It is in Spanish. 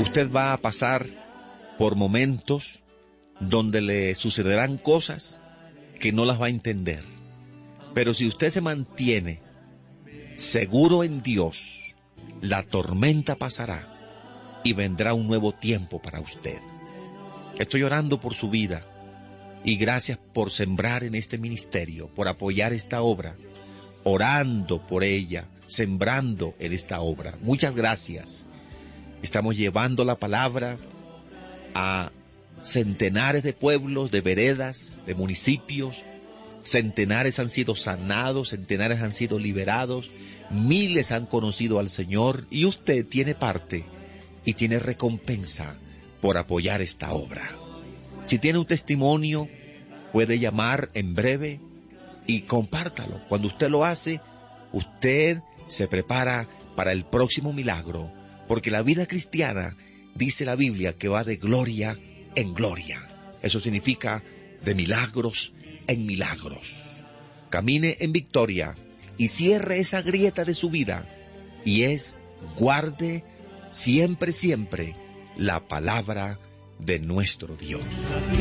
Usted va a pasar por momentos donde le sucederán cosas que no las va a entender. Pero si usted se mantiene seguro en Dios, la tormenta pasará y vendrá un nuevo tiempo para usted. Estoy orando por su vida y gracias por sembrar en este ministerio, por apoyar esta obra, orando por ella, sembrando en esta obra. Muchas gracias. Estamos llevando la palabra a centenares de pueblos, de veredas, de municipios. Centenares han sido sanados, centenares han sido liberados, miles han conocido al Señor y usted tiene parte y tiene recompensa por apoyar esta obra. Si tiene un testimonio, puede llamar en breve y compártalo. Cuando usted lo hace, usted se prepara para el próximo milagro, porque la vida cristiana, dice la Biblia, que va de gloria en gloria. Eso significa de milagros en milagros. Camine en victoria y cierre esa grieta de su vida, y guarde siempre, siempre la palabra de nuestro Dios.